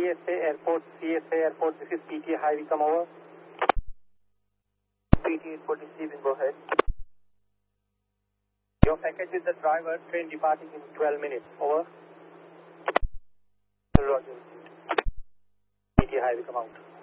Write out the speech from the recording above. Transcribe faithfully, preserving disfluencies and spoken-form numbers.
S A Airport, C S A Airport, this is P T A Highway, come over. P T A Airport receiving, go ahead. Your package with the driver, train departing in twelve minutes, over. Roger. P T A Highway, come out.